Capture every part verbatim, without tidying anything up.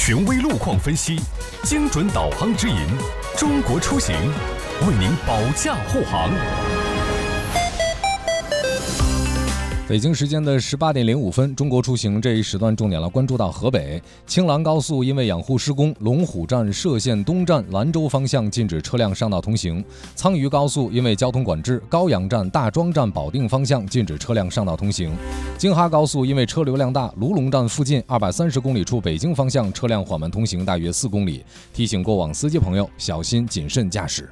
权威路况分析，精准导航指引，中国出行为您保驾护航。 北京时间的十八点零五分，中国出行这一时段重点来关注到河北青兰高速，因为养护施工，龙虎站歙县东站兰州方向禁止车辆上道通行；苍渝高速因为交通管制，高阳站大庄站保定方向禁止车辆上道通行；京哈高速因为车流量大，卢龙站附近二百三十公里处北京方向车辆缓慢通行大约四公里，提醒过往司机朋友小心谨慎驾驶。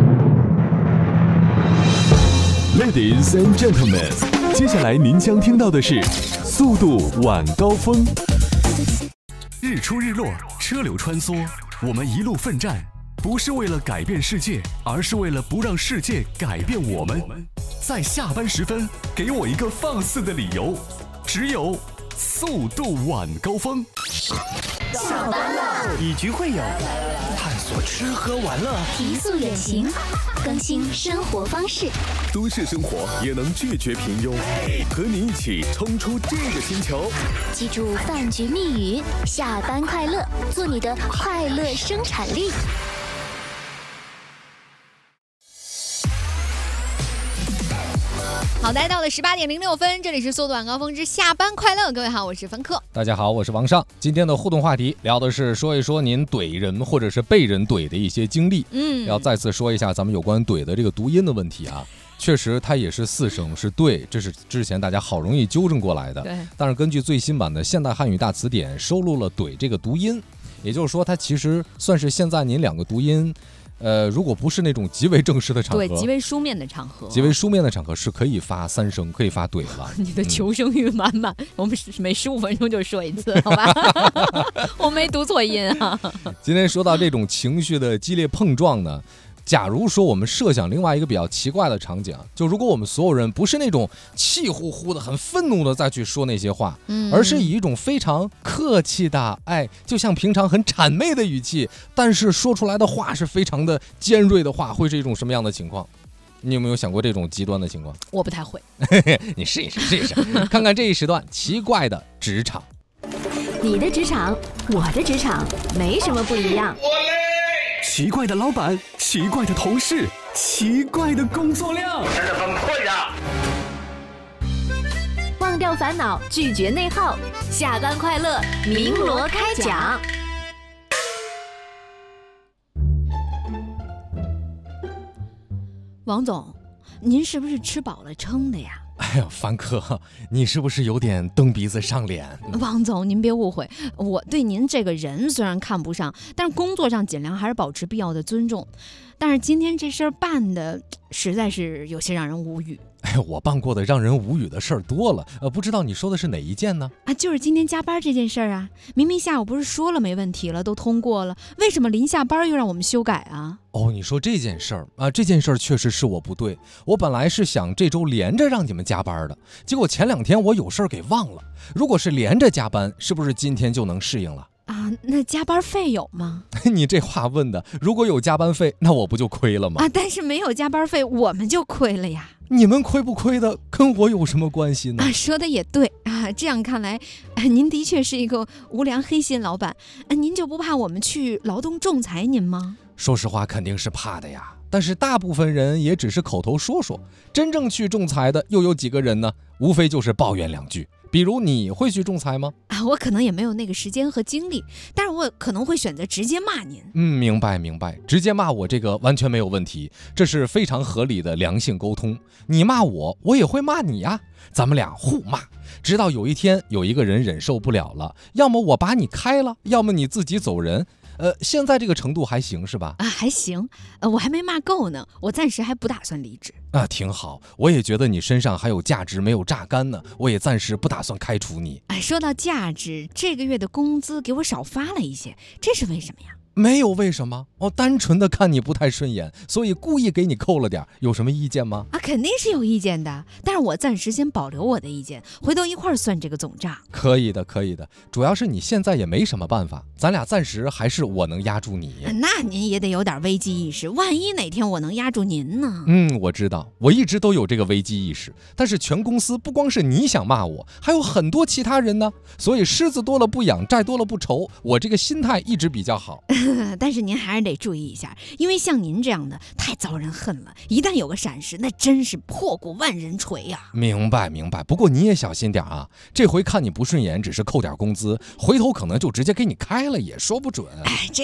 Ladies and gentlemen， 接下来您将听到的是速度晚高峰。 日出日落，车流穿梭，我们一路奋战，不是为了改变世界，而是为了不让世界改变我们。在下班时分，给我一个放肆的理由，只有速度晚高峰。 下班了， 以局会友，探索吃喝玩乐， 提速远行，更新生活方式。 都市生活也能拒绝平庸，和你一起冲出这个星球。 记住饭局密语：下班快乐，做你的快乐生产力。 好，来到了十八点零六分，这里是速度晚高峰之下班快乐。各位好，我是芬克。 大家好，我是王尚。今天的互动话题聊的是说一说您怼人或者是被人怼的一些经历。嗯，要再次说一下咱们有关怼的这个读音的问题啊。确实它也是四声是对，这是之前大家好容易纠正过来的。对。但是根据最新版的现代汉语大词典收录了怼这个读音，也就是说它其实算是现在您两个读音呃，如果不是那种极为正式的场合， 对，极为书面的场合， 极为书面的场合是可以发三声，可以发怼了。 你的求生欲满满，嗯、我们每十五分钟就说一次，好吧？我没读错音啊。 今天说到这种情绪的激烈碰撞呢，假如说我们设想另外一个比较奇怪的场景，就如果我们所有人不是那种气呼呼的、很愤怒的再去说那些话，嗯、而是以一种非常客气的，哎，就像平常很谄媚的语气，但是说出来的话是非常的尖锐的话，会是一种什么样的情况？你有没有想过这种极端的情况？ 我不太会。 你试一试，试一试，看看这一时段奇怪的职场。 你的职场，我的职场，没什么不一样。 奇怪的老板，奇怪的同事，奇怪的工作量， 真的很困扰。 忘掉烦恼，拒绝内耗，下班快乐，鸣锣开讲。 王总，您是不是吃饱了撑的呀？ 哎呦，凡客，你是不是有点蹬鼻子上脸？ 王总，您别误会，我对您这个人虽然看不上，但是工作上尽量还是保持必要的尊重。但是今天这事儿办的实在是有些让人无语。 哎，我办过的让人无语的事儿多了，呃，不知道你说的是哪一件呢？ 啊，就是今天加班这件事儿啊。明明下午不是说了没问题了，都通过了，为什么临下班又让我们修改啊？ 哦，你说这件事儿啊，这件事儿确实是我不对。我本来是想这周连着让你们加班的，结果前两天我有事儿给忘了。如果是连着加班，是不是今天就能适应了？ 啊，那加班费有吗？ 你这话问的，如果有加班费，那我不就亏了吗？ 啊，但是没有加班费，我们就亏了呀。 你们亏不亏的，跟我有什么关系呢？ 啊，说的也对啊，这样看来，啊、您的确是一个无良黑心老板。啊，您就不怕我们去劳动仲裁您吗？ 说实话，肯定是怕的呀。但是大部分人也只是口头说说，真正去仲裁的又有几个人呢？无非就是抱怨两句。比如你会去仲裁吗？ 啊，我可能也没有那个时间和精力，但是我可能会选择直接骂您。 嗯，明白明白，直接骂我这个完全没有问题，这是非常合理的良性沟通。你骂我，我也会骂你呀，咱们俩互骂，直到有一天有一个人忍受不了了，要么我把你开了，要么你自己走人。呃，现在这个程度还行是吧？ 啊，还行，呃，我还没骂够呢，我暂时还不打算离职。 啊，挺好，我也觉得你身上还有价值没有榨干呢，我也暂时不打算开除你。 哎，说到价值，这个月的工资给我少发了一些，这是为什么呀？ 没有为什么，我单纯的看你不太顺眼，所以故意给你扣了点，有什么意见吗？ 啊，肯定是有意见的，但是我暂时先保留我的意见，回头一块儿算这个总账。 可以的，可以的，主要是你现在也没什么办法，咱俩暂时还是我能压住你。 那您也得有点危机意识，万一哪天我能压住您呢？ 嗯，我知道，我一直都有这个危机意识，但是全公司不光是你想骂我，还有很多其他人呢，所以狮子多了不痒，债多了不愁，我这个心态一直比较好。 但是您还是得注意一下，因为像您这样的太遭人恨了，一旦有个闪失，那真是破鼓万人锤呀、啊。 明白明白，不过你也小心点啊，这回看你不顺眼，只是扣点工资，回头可能就直接给你开了，也说不准。 哎，这。